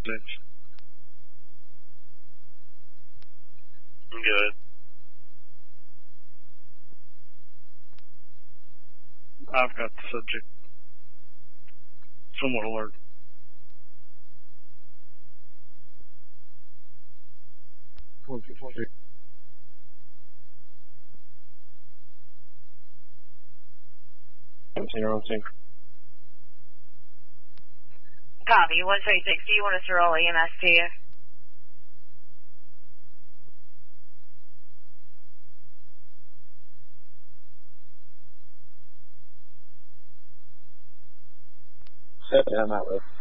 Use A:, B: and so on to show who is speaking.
A: Thanks. I'm good. I've got the subject somewhat alert. Your own thing.
B: Copy, 136. Do you want us to roll EMS to you?
C: Yeah, I'm out with.